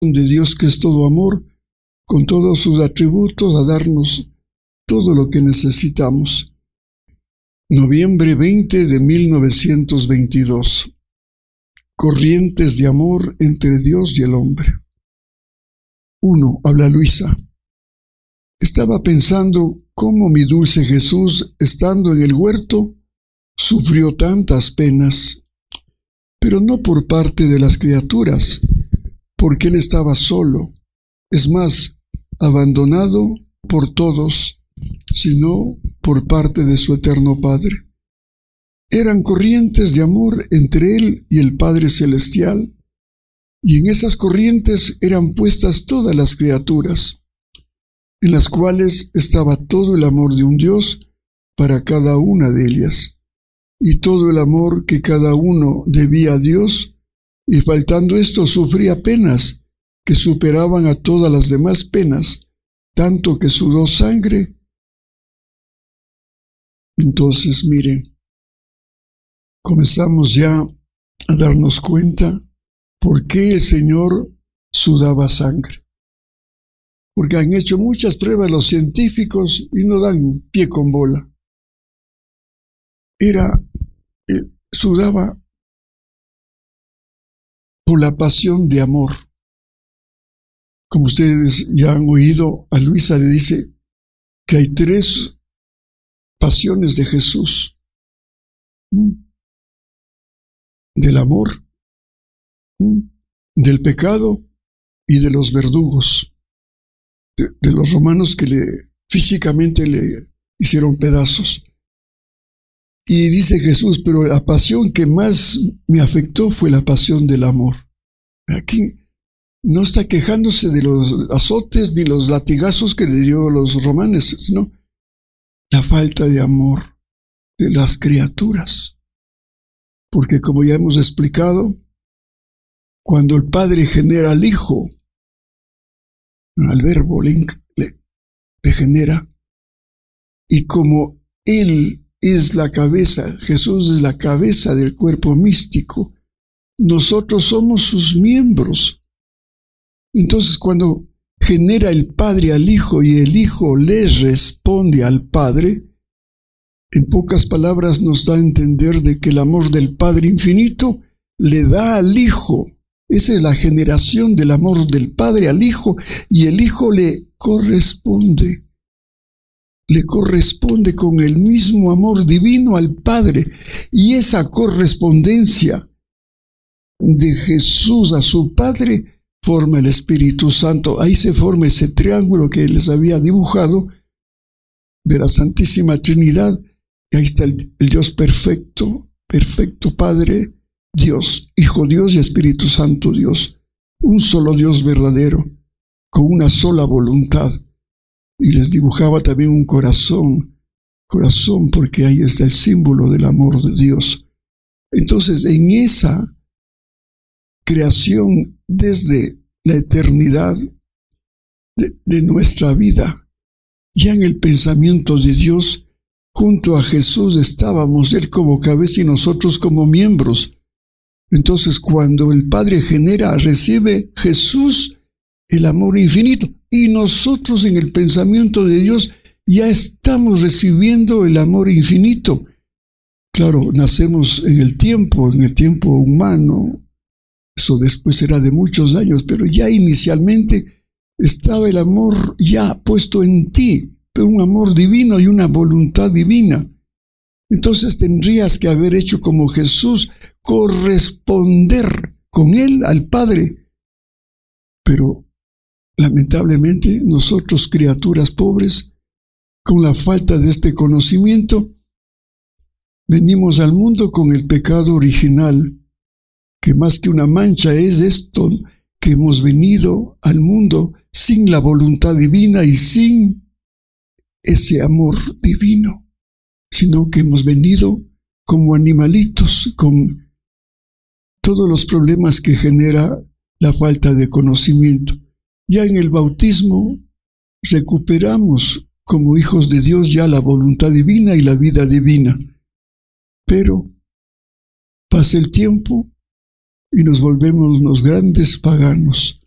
de Dios, que es todo amor, con todos sus atributos, a darnos todo lo que necesitamos. Noviembre 20 de 1922. Corrientes de amor entre Dios y el hombre. 1. Habla Luisa. Estaba pensando cómo mi dulce Jesús, estando en el huerto, sufrió tantas penas, pero no por parte de las criaturas, porque él estaba solo, es más, abandonado por todos, sino por parte de su eterno Padre. Eran corrientes de amor entre él y el Padre Celestial, y en esas corrientes eran puestas todas las criaturas, en las cuales estaba todo el amor de un Dios para cada una de ellas, y todo el amor que cada uno debía a Dios, y faltando esto sufría penas que superaban a todas las demás penas, tanto que sudó sangre. Entonces, miren, comenzamos ya a darnos cuenta por qué el Señor sudaba sangre. Porque han hecho muchas pruebas los científicos y no dan pie con bola. Sudaba por la pasión de amor. Como ustedes ya han oído, a Luisa le dice que hay 3 pasiones de Jesús. Del amor, del pecado y de los verdugos, de los romanos que físicamente le hicieron pedazos. Y dice Jesús, pero la pasión que más me afectó fue la pasión del amor. Aquí no está quejándose de los azotes ni los latigazos que le dio los romanos, sino la falta de amor de las criaturas. Porque como ya hemos explicado, cuando el Padre genera al Hijo, al Verbo le genera, y como Él es la cabeza, Jesús es la cabeza del cuerpo místico, nosotros somos sus miembros. Entonces, cuando genera el Padre al Hijo y el Hijo le responde al Padre, en pocas palabras nos da a entender de que el amor del Padre infinito le da al Hijo. Esa es la generación del amor del Padre al Hijo, y el Hijo le corresponde con el mismo amor divino al Padre. Y esa correspondencia de Jesús a su Padre forma el Espíritu Santo. Ahí se forma ese triángulo que les había dibujado de la Santísima Trinidad. Y ahí está el Dios perfecto Padre, Dios, Hijo Dios y Espíritu Santo Dios. Un solo Dios verdadero, con una sola voluntad. Y les dibujaba también un corazón, porque ahí está el símbolo del amor de Dios. Entonces, en esa creación desde la eternidad de nuestra vida, ya en el pensamiento de Dios, junto a Jesús estábamos, Él como cabeza y nosotros como miembros. Entonces, cuando el Padre genera, recibe Jesús el amor infinito. Y nosotros en el pensamiento de Dios ya estamos recibiendo el amor infinito. Claro, nacemos en el tiempo humano. Eso después será de muchos años, pero ya inicialmente estaba el amor ya puesto en ti, un amor divino y una voluntad divina. Entonces tendrías que haber hecho como Jesús, corresponder con Él al Padre. Pero lamentablemente nosotros, criaturas pobres, con la falta de este conocimiento, venimos al mundo con el pecado original, que más que una mancha es esto, que hemos venido al mundo sin la voluntad divina y sin ese amor divino, sino que hemos venido como animalitos, con todos los problemas que genera la falta de conocimiento. Ya en el bautismo recuperamos como hijos de Dios ya la voluntad divina y la vida divina. Pero pasa el tiempo y nos volvemos unos grandes paganos.